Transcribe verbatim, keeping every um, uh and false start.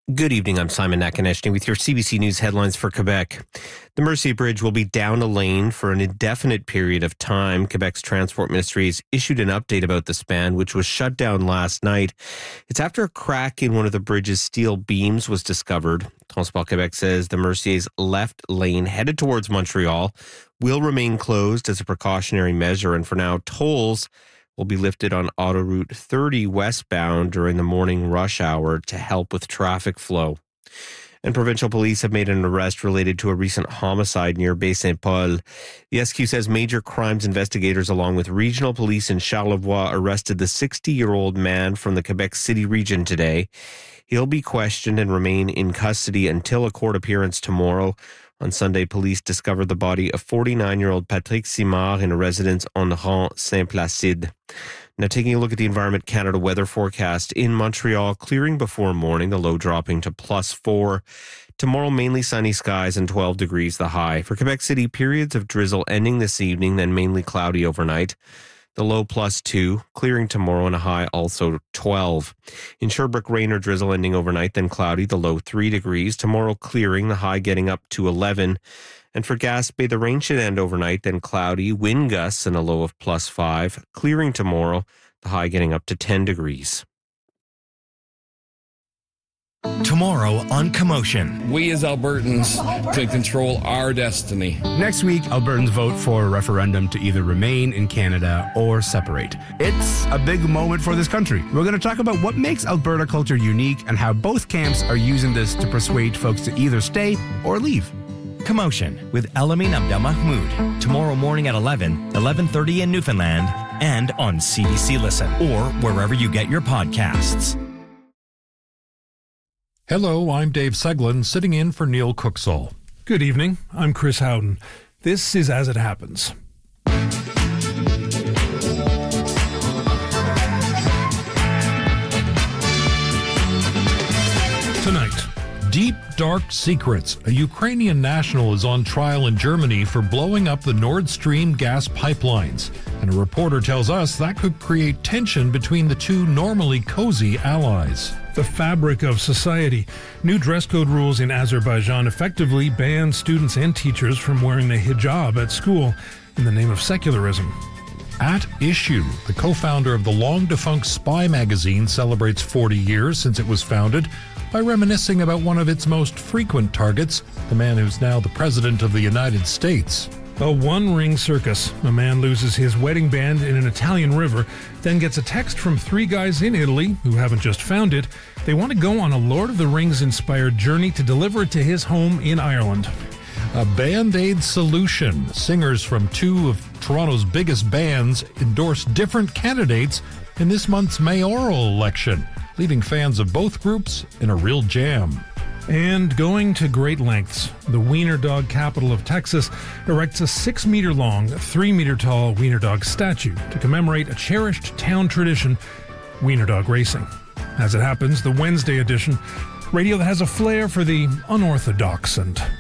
Good evening, I'm Simon Nakonechny with your C B C News headlines for Quebec. The Mercier Bridge will be down a lane for an indefinite period of time. Quebec's Transport Ministry has issued an update about the span, which was shut down last night. It's after a crack in one of the bridge's steel beams was discovered. Transport Quebec says the Mercier's left lane headed towards Montreal will remain closed as a precautionary measure, and for now, tolls will be lifted on Autoroute thirty westbound during the morning rush hour to help with traffic flow. And provincial police have made an arrest related to a recent homicide near Baie-Saint-Paul. The S Q says major crimes investigators along with regional police in Charlevoix arrested the sixty-year-old man from the Quebec City region today. He'll be questioned and remain in custody until a court appearance tomorrow. On Sunday, police discovered the body of forty-nine-year-old Patrick Simard in a residence on Rond Saint-Placide. Now, taking a look at the Environment Canada weather forecast. In Montreal, clearing before morning, the low dropping to plus four. Tomorrow, mainly sunny skies and twelve degrees the high. For Quebec City, periods of drizzle ending this evening, then mainly cloudy overnight. The low plus two, clearing tomorrow and a high also twelve. In Sherbrooke, rain or drizzle ending overnight, then cloudy, the low three degrees. Tomorrow clearing, the high getting up to eleven. And for Gaspé, the rain should end overnight, then cloudy, wind gusts and a low of plus five. Clearing tomorrow, the high getting up to ten degrees. Tomorrow on Commotion. We as Albertans can control our destiny. Next week, Albertans vote for a referendum to either remain in Canada or separate. It's a big moment for this country. We're going to talk about what makes Alberta culture unique and how both camps are using this to persuade folks to either stay or leave. Commotion with Elamin Abdelmahmoud. Tomorrow morning at eleven, eleven thirty in Newfoundland, and on C B C Listen or wherever you get your podcasts. Hello, I'm Dave Seglin, sitting in for Neil Cooksall. Good evening, I'm Chris Howden. This is As It Happens. Tonight, Deep, dark secrets. A Ukrainian national is on trial in Germany for blowing up the Nord Stream gas pipelines. And a reporter tells us that could create tension between the two normally cozy allies. the fabric of society. New dress code rules in Azerbaijan effectively ban students and teachers from wearing the hijab at school in the name of secularism. At Issue, the co-founder of the long-defunct Spy magazine, celebrates forty years since it was founded by reminiscing about one of its most frequent targets, the man who's now the President of the United States. A one-ring circus. A man loses his wedding band in an Italian river, then gets a text from three guys in Italy who haven't just found it. They want to go on a Lord of the Rings-inspired journey to deliver it to his home in Ireland. A Band-Aid solution. Singers from two of Toronto's biggest bands endorsed different candidates in this month's mayoral election, leaving fans of both groups in a real jam. And going to great lengths, the Wiener Dog capital of Texas erects a six-meter-long, three-meter-tall Wiener Dog statue to commemorate a cherished town tradition, Wiener Dog racing. As it happens, the Wednesday edition, radio that has a flair for the unorthodox and